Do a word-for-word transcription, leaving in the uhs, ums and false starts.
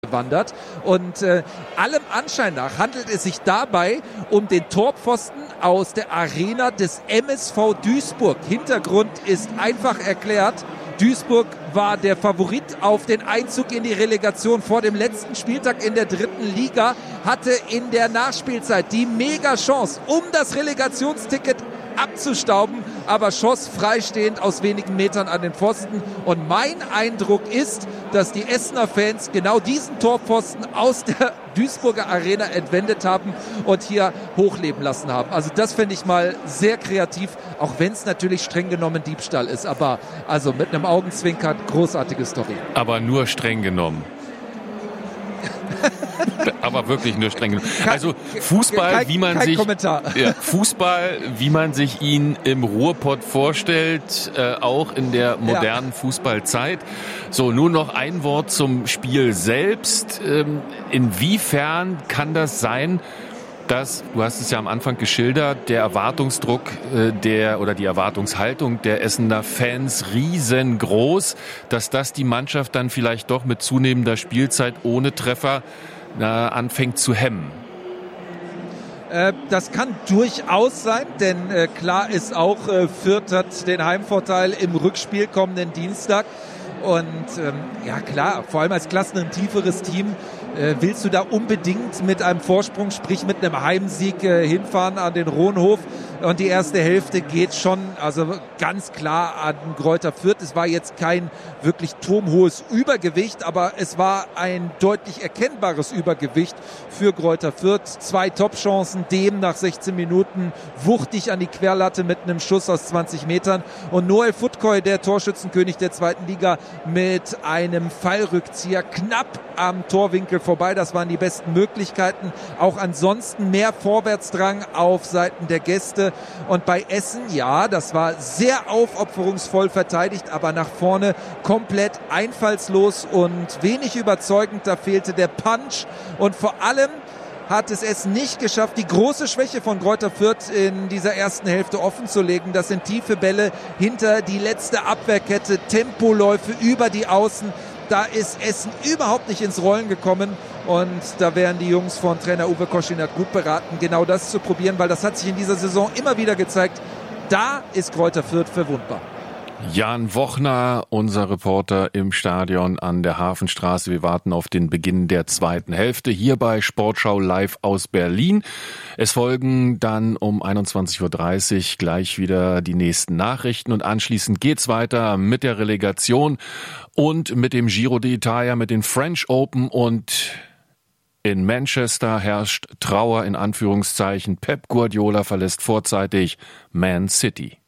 wandert. Und äh, allem Anschein nach handelt es sich dabei um den Torpfosten aus der Arena des M S V Duisburg. Hintergrund ist einfach erklärt: Duisburg war der Favorit auf den Einzug in die Relegation vor dem letzten Spieltag in der dritten Liga, hatte in der Nachspielzeit die Mega-Chance, um das Relegationsticket abzustauben, aber schoss freistehend aus wenigen Metern an den Pfosten. Und mein Eindruck ist, dass die Essener Fans genau diesen Torpfosten aus der Duisburger Arena entwendet haben und hier hochleben lassen haben. Also das finde ich mal sehr kreativ, auch wenn es natürlich streng genommen Diebstahl ist. Aber also mit einem Augenzwinkern, großartige Story. Aber nur streng genommen. Aber wirklich nur streng genommen. Also Fußball, kein, wie man kein sich Kommentar. Ja, Fußball, wie man sich ihn im Ruhrpott vorstellt, äh, auch in der modernen ja. Fußballzeit. So, nur noch ein Wort zum Spiel selbst. Ähm, inwiefern kann das sein, dass, du hast es ja am Anfang geschildert, der Erwartungsdruck äh, der oder die Erwartungshaltung der Essener Fans riesengroß, dass das die Mannschaft dann vielleicht doch mit zunehmender Spielzeit ohne Treffer äh, anfängt zu hemmen? Äh, das kann durchaus sein, denn äh, klar ist auch, äh, Fürth hat den Heimvorteil im Rückspiel kommenden Dienstag. Und ähm, ja klar, vor allem als klassentieferes Team äh, willst du da unbedingt mit einem Vorsprung, sprich mit einem Heimsieg äh, hinfahren an den Rohnhof. Und die erste Hälfte geht schon, also ganz klar an Greuther Fürth. Es war jetzt kein wirklich turmhohes Übergewicht, aber es war ein deutlich erkennbares Übergewicht für Greuther Fürth. Zwei Top-Chancen, dem nach sechzehn Minuten wuchtig an die Querlatte mit einem Schuss aus zwanzig Metern. Und Noel Futkoy, der Torschützenkönig der zweiten Liga, mit einem Fallrückzieher knapp am Torwinkel vorbei. Das waren die besten Möglichkeiten. Auch ansonsten mehr Vorwärtsdrang auf Seiten der Gäste. Und bei Essen, ja, das war sehr aufopferungsvoll verteidigt, aber nach vorne komplett einfallslos und wenig überzeugend. Da fehlte der Punch und vor allem hat es Essen nicht geschafft, die große Schwäche von Greuther Fürth in dieser ersten Hälfte offen zu legen. Das sind tiefe Bälle hinter die letzte Abwehrkette, Tempoläufe über die Außen. Da ist Essen überhaupt nicht ins Rollen gekommen und da wären die Jungs von Trainer Uwe Koschinat gut beraten, genau das zu probieren, weil das hat sich in dieser Saison immer wieder gezeigt. Da ist Greuther Fürth verwundbar. Jan Wochner, unser Reporter im Stadion an der Hafenstraße. Wir warten auf den Beginn der zweiten Hälfte hier bei Sportschau live aus Berlin. Es folgen dann um einundzwanzig Uhr dreißig gleich wieder die nächsten Nachrichten und anschließend geht's weiter mit der Relegation und mit dem Giro d'Italia, mit den French Open und in Manchester herrscht Trauer in Anführungszeichen. Pep Guardiola verlässt vorzeitig Man City.